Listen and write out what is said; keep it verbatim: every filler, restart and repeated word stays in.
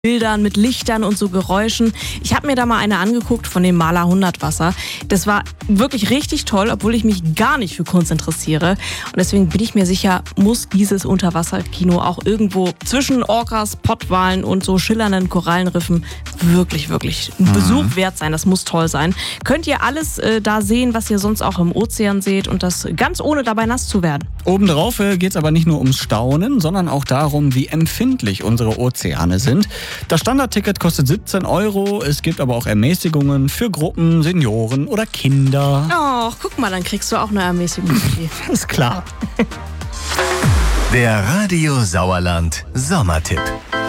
Bildern, mit Lichtern und so Geräuschen. Ich habe mir da mal eine angeguckt von dem Maler hundert Wasser. Das war wirklich richtig toll, obwohl ich mich gar nicht für Kunst interessiere. Und deswegen bin ich mir sicher, muss dieses Unterwasserkino auch irgendwo zwischen Orcas, Pottwalen und so schillernden Korallenriffen wirklich, wirklich ein Besuch mhm. wert sein. Das muss toll sein. Könnt ihr alles äh, da sehen, was ihr sonst auch im Ozean seht und das ganz ohne dabei nass zu werden. Obendrauf äh, geht es aber nicht nur ums Staunen, sondern auch darum, wie empfindlich unsere Ozeane sind. Das Standardticket kostet siebzehn Euro. Es gibt aber auch Ermäßigungen für Gruppen, Senioren oder Kinder. Oh, guck mal, dann kriegst du auch eine Ermäßigung. Ist klar. Der Radio Sauerland Sommertipp.